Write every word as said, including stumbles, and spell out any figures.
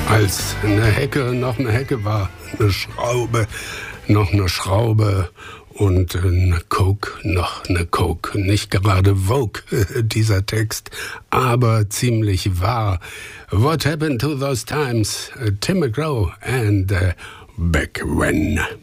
Als eine Hecke noch eine Hecke war, eine Schraube noch eine Schraube und eine Coke noch eine Coke. Nicht gerade Vogue, dieser Text, aber ziemlich wahr. What happened to those times? Tim McGraw and uh, Back When.